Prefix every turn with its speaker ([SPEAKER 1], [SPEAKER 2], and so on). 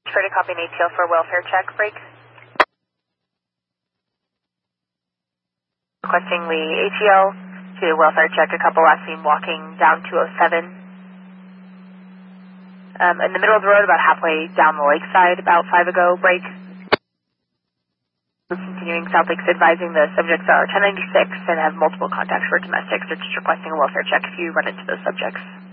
[SPEAKER 1] Try to copy an ATL for welfare check, break. Requesting the ATL to welfare check. A couple last seen walking down 207. In the middle of the road, about halfway down the lakeside, about 5 ago, break. Continuing South Lakes, advising the subjects are 1096 and have multiple contacts for domestics. They're just requesting a welfare check if you run into those subjects.